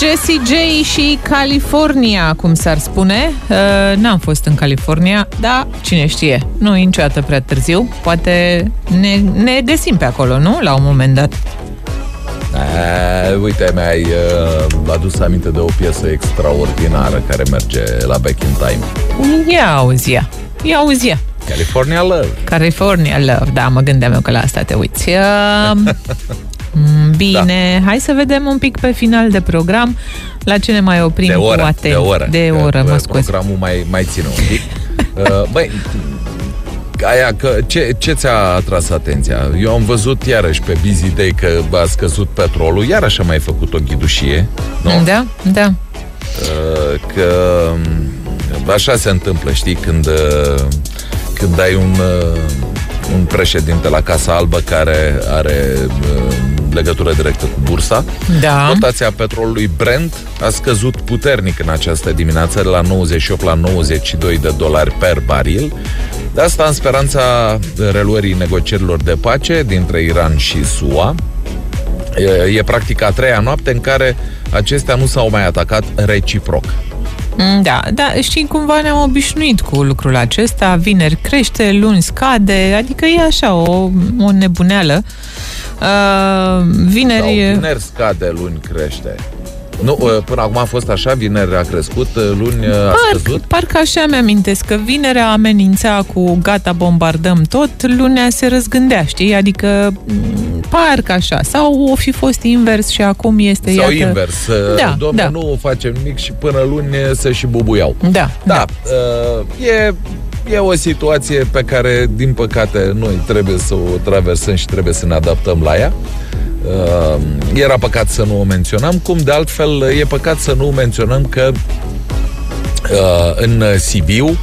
Jessie J și California, cum s-ar spune. N-am fost în California, dar cine știe, nu e niciodată prea târziu. Poate ne găsim pe acolo, nu? La un moment dat. Uite, mi-ai adus aminte de o piesă extraordinară care merge la Back in Time. Ia auzia. California Love. California Love, da, mă gândeam eu că la asta te uiți. Bine, da. Hai să vedem un pic pe final de program la ce ne mai oprim de oră, cu atent. De oră, mă scuze. Programul mai ține un pic. Băi, ce ți-a atras atenția? Eu am văzut iarăși pe Busy Day că a scăzut petrolul, iarăși a mai făcut o ghidușie, nu? Da. Că așa se întâmplă, știi, când ai un președinte la Casa Albă care are legătură directă cu bursa. Da. Cotația petrolului Brent a scăzut puternic în această dimineață, la 98 la 92 de dolari per baril. De asta în speranța reluării negocierilor de pace dintre Iran și SUA. E practic a treia noapte în care acestea nu s-au mai atacat reciproc. Da, știi, cumva ne-am obișnuit cu lucrul acesta. Vineri crește, luni scade, adică e așa o nebuneală. Vineri scade, luni crește. Nu, până acum a fost așa, vineri a crescut, luni a scăzut? Parcă așa mi-amintesc, că vinerea amenința cu gata, bombardăm tot, lunea se răzgândea, știi? Adică parcă așa, sau o fi fost invers și acum este, sau iată... invers, domnule, nu facem nimic și până luni se și bubuiau. Da. E o situație pe care, din păcate, noi trebuie să o traversăm și trebuie să ne adaptăm la ea. Era păcat să nu o menționăm, cum de altfel e păcat să nu menționăm că în Sibiu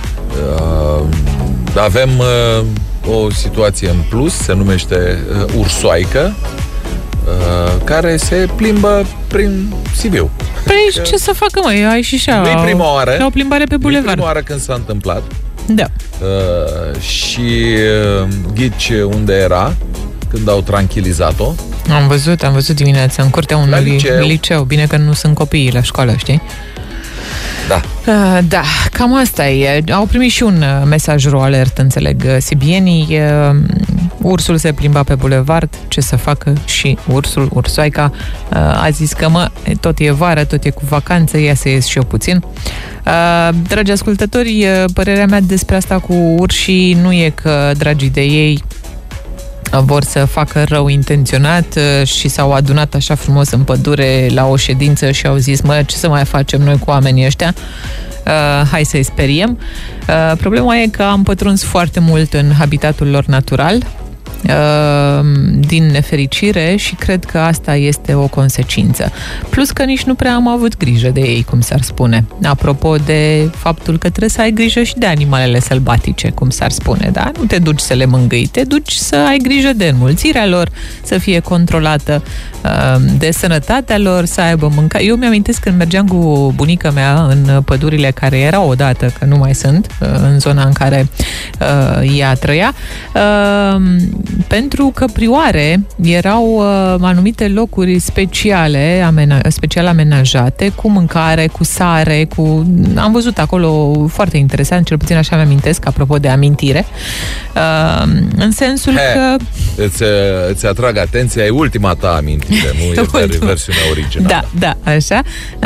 avem o situație în plus, se numește ursoaică, care se plimbă prin Sibiu. Păi ce să facă, măi? Ai și așa. Nu-i prima oară. La o plimbare pe bulevard. Nu-i prima oară când s-a întâmplat. Da. Și ghici unde era când au tranquilizat-o. Am văzut dimineața în curtea unui liceu. Bine că nu sunt copiii la școală, știi? Da, cam asta e. Au primit și un mesaj alert, înțeleg, sibienii. Ursul se plimba pe bulevard, ce să facă și ursoaica a zis că tot e vară, tot e cu vacanță, ia să ies și eu puțin. Dragi ascultători, părerea mea despre asta cu urșii nu e că, dragii de ei, vor să facă rău intenționat și s-au adunat așa frumos în pădure la o ședință și au zis, ce să mai facem noi cu oamenii ăștia? Hai să-i speriem. Problema e că am pătruns foarte mult în habitatul lor natural, din nefericire, și cred că asta este o consecință. Plus că nici nu prea am avut grijă de ei, cum s-ar spune. Apropo de faptul că trebuie să ai grijă și de animalele sălbatice, cum s-ar spune, da? Nu te duci să le mângâi, te duci să ai grijă de înmulțirea lor, să fie controlată, de sănătatea lor, să aibă mâncare. Eu mi-amintesc când mergeam cu bunica mea în pădurile care erau odată, că nu mai sunt, în zona în care ea trăia, pentru că prioare erau anumite locuri special amenajate, cu mâncare, cu sare, am văzut acolo, foarte interesant, cel puțin așa mi-amintesc, apropo de amintire, în sensul că... Îți atrag atenția, e ultima ta amintire, nu e versiunea originală. Da, așa.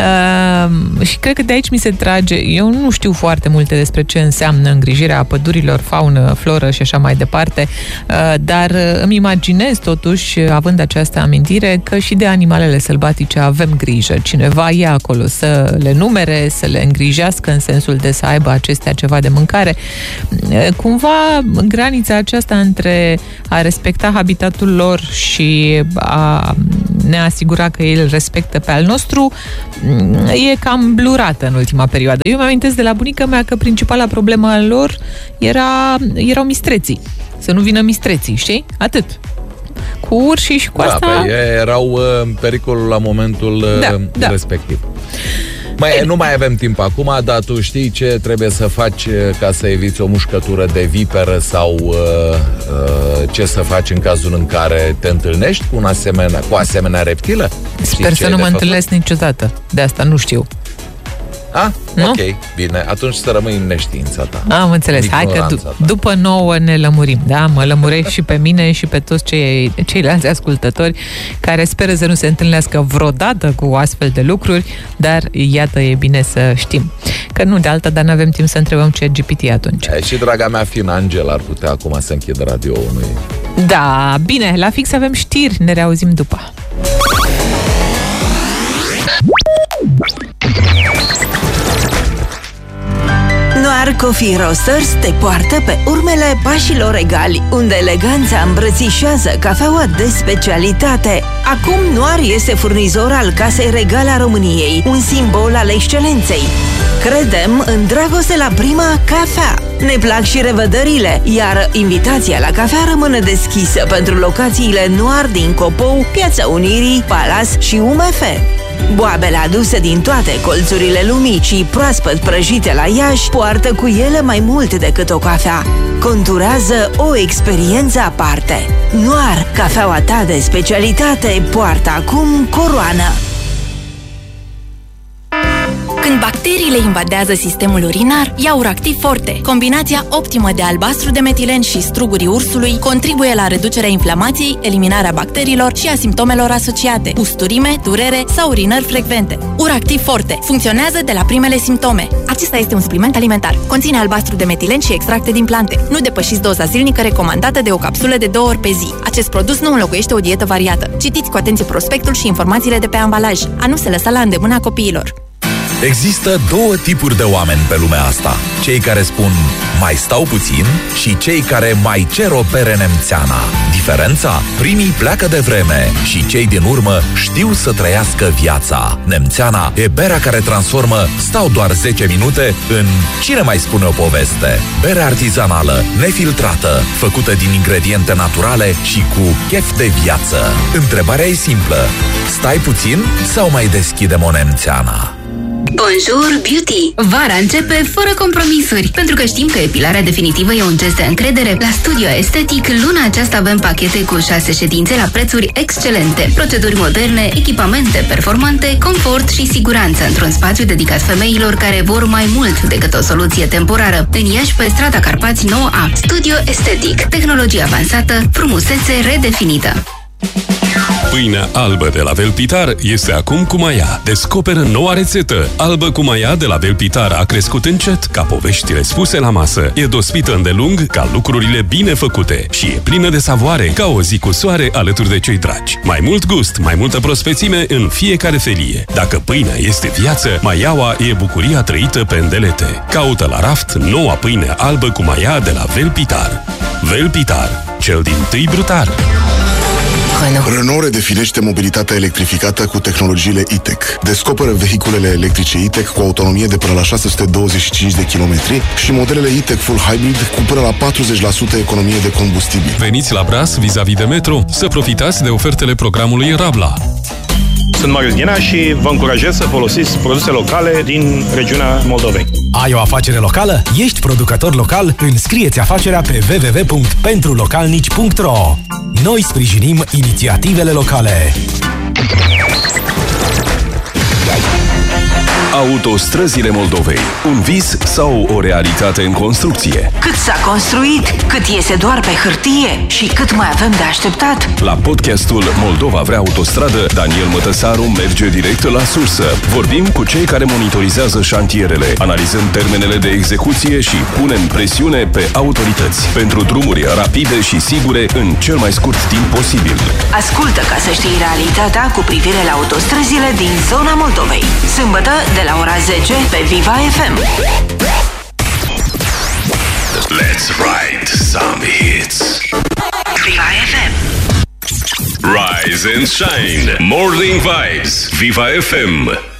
Și cred că de aici mi se trage, eu nu știu foarte multe despre ce înseamnă îngrijirea pădurilor, faună, floră și așa mai departe, dar îmi imaginez totuși, având această amintire, că și de animalele sălbatice avem grijă. Cineva e acolo să le numere, să le îngrijească în sensul de să aibă acestea ceva de mâncare. Cumva granița aceasta între a respecta habitatul lor și a ne asigura că ei îl respectă pe al nostru e cam blurată în ultima perioadă. Eu mi-amintesc de la bunica mea că principala problemă a lor erau mistreții. Să nu vină mistreții, știi? Atât. Cu urșii și cu asta... erau în pericol la momentul respectiv. Nu mai avem timp acum, dar tu știi ce trebuie să faci ca să eviți o mușcătură de viperă sau ce să faci în cazul în care te întâlnești cu o asemenea reptilă? Sper să nu mă întâlnesc niciodată. De asta nu știu. Nu? Ok, bine, atunci să rămâi în neștiința ta. Am înțeles. Hai că după 9 ne lămurim, da? Mă lămurești și pe mine și pe toți ceilalți ascultători care speră să nu se întâlnească vreodată cu astfel de lucruri, dar iată, e bine să știm. Că nu de alta, dar nu avem timp să întrebăm ChatGPT atunci. Și draga mea fin Angel ar putea acum să închidă radio-ul. Da, bine, la fix avem știri, ne reauzim după. Noir Coffee Roasters te poartă pe urmele pașilor egali, unde eleganța îmbrățișează cafeaua de specialitate. Acum Noir este furnizor al Casei Regale a României, un simbol al excelenței. Credem în dragoste la prima cafea. Ne plac și revederile, iar invitația la cafea rămâne deschisă pentru locațiile Noir din Copou, Piața Unirii, Palas și UMF. Boabele aduse din toate colțurile lumii și proaspăt prăjite la Iași poartă cu ele mai mult decât o cafea. Conturează o experiență aparte. Noir, cafeaua ta de specialitate, poartă acum coroană. Când bacteriile invadează sistemul urinar, ia Uractiv Forte. Combinația optimă de albastru de metilen și strugurii ursului contribuie la reducerea inflamației, eliminarea bacteriilor și a simptomelor asociate: usturime, durere sau urinări frecvente. Uractiv Forte funcționează de la primele simptome. Acesta este un supliment alimentar. Conține albastru de metilen și extracte din plante. Nu depășiți doza zilnică recomandată de o capsulă de 2 ori pe zi. Acest produs nu înlocuiește o dietă variată. Citiți cu atenție prospectul și informațiile de pe ambalaj. A nu se lăsa la îndemâna copiilor. Există 2 tipuri de oameni pe lumea asta. Cei care spun mai stau puțin și cei care mai cer o bere nemțeana. Diferența? Primii pleacă de vreme și cei din urmă știu să trăiască viața. Nemțeana e berea care transformă stau doar 10 minute în cine mai spune o poveste. Bere artizanală, nefiltrată, făcută din ingrediente naturale și cu chef de viață. Întrebarea e simplă. Stai puțin sau mai deschidem o nemțeana? Bonjour Beauty! Vara începe fără compromisuri, pentru că știm că epilarea definitivă e un gest de încredere. La Studio Estetic, luna aceasta avem pachete cu 6 ședințe la prețuri excelente, proceduri moderne, echipamente performante, confort și siguranță într-un spațiu dedicat femeilor care vor mai mult decât o soluție temporară. În Iași, pe strada Carpați 9A. Studio Estetic. Tehnologie avansată, frumusețe redefinită. Pâinea albă de la Velpitar este acum cu Maia. Descoperă noua rețetă. Albă cu Maia de la Velpitar a crescut încet, ca poveștile spuse la masă. E dospită îndelung, ca lucrurile bine făcute. Și e plină de savoare, ca o zi cu soare alături de cei dragi. Mai mult gust, mai multă prospețime în fiecare felie. Dacă pâinea este viață, Maiaua e bucuria trăită pe îndelete. Caută la raft noua pâine albă cu Maia de la Velpitar. Velpitar, cel dintâi brutar. Renault redefinește mobilitatea electrificată cu tehnologiile E-Tech. Descoperă vehiculele electrice E-Tech cu autonomie de până la 625 de kilometri și modelele E-Tech Full Hybrid cu până la 40% economie de combustibil. Veniți la Bras, vis-a-vis de metro, să profitați de ofertele programului Rabla. Sunt Marius Ghena și vă încurajez să folosiți produse locale din regiunea Moldovei. Ai o afacere locală? Ești producător local? Înscrie-ți afacerea pe www.pentrulocalnici.ro. Noi sprijinim inițiativele locale. Autostrăzile Moldovei. Un vis sau o realitate în construcție? Cât s-a construit, cât iese doar pe hârtie și cât mai avem de așteptat? La podcastul Moldova vrea autostradă, Daniel Mătăsaru merge direct la sursă. Vorbim cu cei care monitorizează șantierele, analizăm termenele de execuție și punem presiune pe autorități pentru drumuri rapide și sigure în cel mai scurt timp posibil. Ascultă ca să știi realitatea cu privire la autostrăzile din zona Moldovei. Sâmbătă de la ora 10 pe Viva FM. Let's write some hits. Viva FM. Rise and shine. Morning vibes. Viva FM.